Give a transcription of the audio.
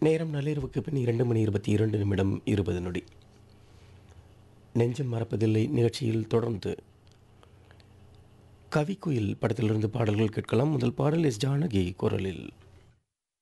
நேரம் நள்ளிரவுக்கு பின் 2:22 20 நொடி. நெஞ்சம் மறப்பதில்லை நிகழ்ச்சியில் தொடர்ந்து கவிக்குயில் படத்திலிருந்து பாடல்கள் கேட்கலாம். முதல் பாடல் எஸ். ஜானகி குரலில்.